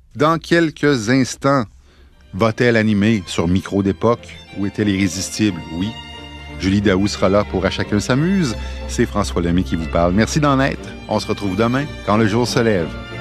Dans quelques instants, va-t-elle animer sur Micro d'époque ou est-elle irrésistible? Oui. Julie Daou sera là pour À chacun s'amuse. C'est François Lemay qui vous parle. Merci d'en être. On se retrouve demain quand le jour se lève.